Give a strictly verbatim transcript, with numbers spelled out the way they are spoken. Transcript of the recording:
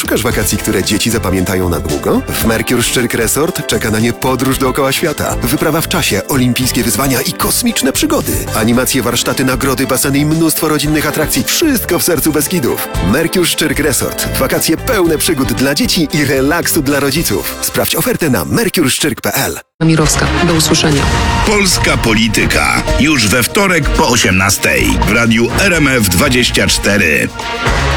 Szukasz wakacji, które dzieci zapamiętają na długo? W Mercure Szczyrk Resort czeka na nie podróż dookoła świata. Wyprawa w czasie, olimpijskie wyzwania i kosmiczne przygody. Animacje, warsztaty, nagrody, baseny i mnóstwo rodzinnych atrakcji. Wszystko w sercu Beskidów. Mercure Szczyrk Resort. Wakacje pełne przygód dla dzieci i relaksu dla rodziców. Sprawdź ofertę na mercure szczyrk kropka p l. Mirowska. Do usłyszenia. Polska Polityka. Już we wtorek po osiemnastej w radiu R M F dwadzieścia cztery.